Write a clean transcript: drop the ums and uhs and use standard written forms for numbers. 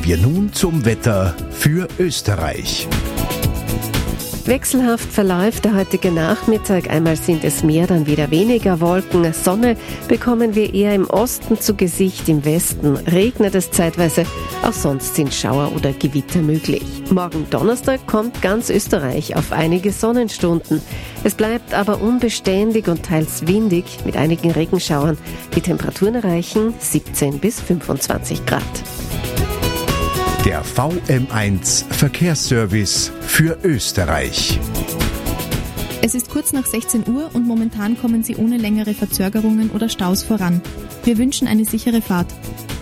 Wir nun zum Wetter für Österreich. Wechselhaft verläuft der heutige Nachmittag. Einmal sind es mehr, dann wieder weniger Wolken. Sonne bekommen wir eher im Osten zu Gesicht, im Westen regnet es zeitweise. Auch sonst sind Schauer oder Gewitter möglich. Morgen Donnerstag kommt ganz Österreich auf einige Sonnenstunden. Es bleibt aber unbeständig und teils windig mit einigen Regenschauern. Die Temperaturen erreichen 17 bis 25 Grad. Der VM1 Verkehrsservice für Österreich. Es ist kurz nach 16 Uhr und momentan kommen Sie ohne längere Verzögerungen oder Staus voran. Wir wünschen eine sichere Fahrt.